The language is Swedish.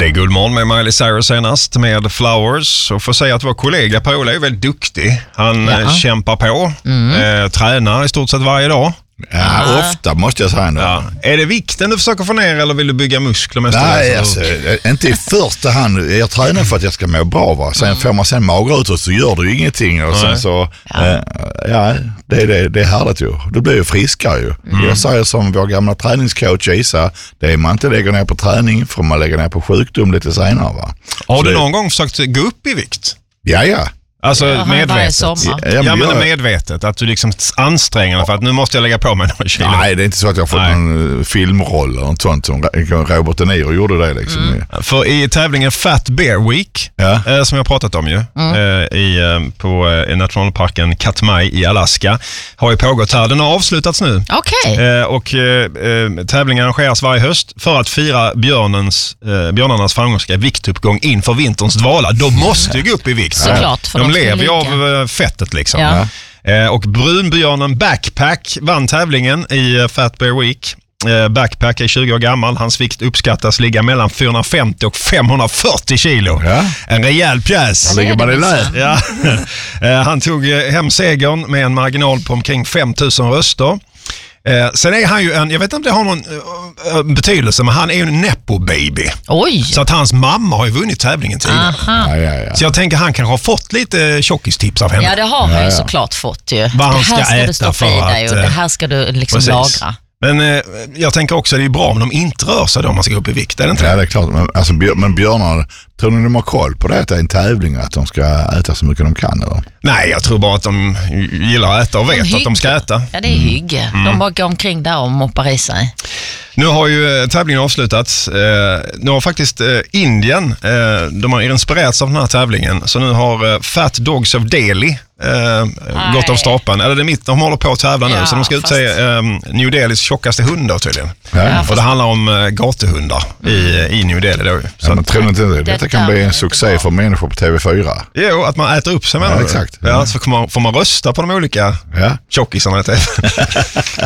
Det är Guldmorgon med Miley Cyrus senast med Flowers. Och får säga att vår kollega Per-Ola är väldigt duktig. Han kämpar på, tränar i stort sett varje dag. Ja, ofta måste jag säga ändå. Ja. Är det vikten du försöker få ner eller vill du bygga muskler mest? Nej, alltså, inte i första hand. Jag tränar för att jag ska må bra, va? Sen får man sen magra ut så gör du ingenting. Och sen så, det är härligt ju. Du blir ju friskare ju. Jag säger som vår gamla träningscoach Isa, det är man inte lägger ner på träning för man lägger ner på sjukdom lite senare, va? Har du någon gång försökt gå upp i vikt? Ja. Alltså medvetet. Ja, men medvetet. Att du liksom anstränger dig för att nu måste jag lägga på mig några kilo. Nej, det är inte så att jag har fått någon filmroll eller något sånt som Robert De Niro gjorde det liksom. För i tävlingen Fat Bear Week, som jag pratat om ju, på nationalparken Katmai i Alaska, har ju pågått här. Den har avslutats nu. Okej. Och tävlingen arrangeras varje höst för att fira björnarnas framgångsrika viktuppgång inför vinterns dvala. De måste ju gå upp i vikt. Såklart, för de lever ju av fettet liksom. Och brunbjörnen Backpack vann tävlingen i Fat Bear Week. Backpack är 20 år gammal. Hans vikt uppskattas ligga mellan 450 och 540 kilo. En rejäl pjäs. Han ligger bara i lä. Han tog hem segern med en marginal på omkring 5000 röster. Sen är han ju jag vet inte om det har någon betydelse, men han är ju en nepo-baby. Oj! Så att hans mamma har ju vunnit tävlingen tidigare. Ja. Så jag tänker han kanske har fått lite tjockistips av henne. Ja, det har han ju såklart fått ju. Vad han ska det här ska äta du stoppa för i dig och att, det här ska du liksom lagra. Men jag tänker också att det är bra om de inte rör sig då om man ska gå upp i vikt, är det inte? Ja, det är klart. Men björnar, tror ni de har koll på det att det är en tävling att de ska äta så mycket de kan? Eller? Nej, jag tror bara att de gillar att äta och vet att de ska äta. Ja, det är hygge. De bara går omkring där och moppar i sig. Nu har ju tävlingen avslutats. Nu har faktiskt Indien, de har inspirerats av den här tävlingen. Så nu har Fat Dogs of Delhi gått av stapeln. Eller det är de håller på att tävla nu. Så de ska utse New Delhis tjockaste hundar tydligen. Och det handlar om gatuhundar i New Delhi då. Så men tror inte detta kan bli en succé för människor på TV4? Jo, att man äter upp sig med exakt. Så får man rösta på de olika tjockisarna i TV.